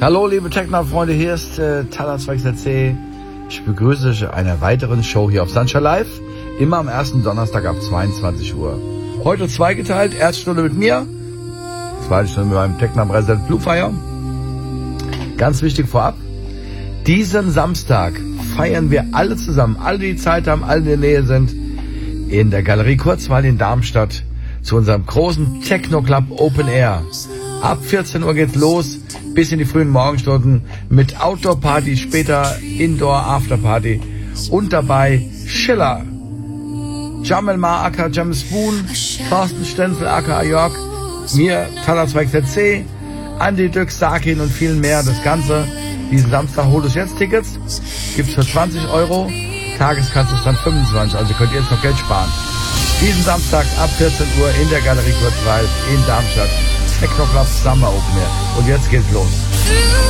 Hallo liebe Techno-Freunde, hier ist Talas2XC. Ich begrüße euch in einer weiteren Show hier auf Sunshine Live, immer am ersten Donnerstag ab 22 Uhr. Heute zweigeteilt, erste Stunde mit mir, zweite Stunde mit meinem Techno-Präsident Bluefire. Ganz wichtig vorab, diesen Samstag feiern wir alle zusammen, alle die Zeit haben, alle in der Nähe sind, in der Galerie Kurzweil in Darmstadt zu unserem großen Techno-Club Open Air. Ab 14 Uhr geht's los, bis in die frühen Morgenstunden mit Outdoor-Party, später Indoor-After-Party. Und dabei Schiller, Jamel Ma aka Jam Spoon, Thorsten Stenzel aka York, mir, Talas2XC, Andi Dück, Sakin und vielen mehr. Das Ganze diesen Samstag, holt euch jetzt Tickets, gibt's für 20 €, Tageskasse ist dann 25, also könnt ihr jetzt noch Geld sparen. Diesen Samstag ab 14 Uhr in der Galerie Kurzweil in Darmstadt. Techno Club Summer Open Air. Und jetzt geht's los.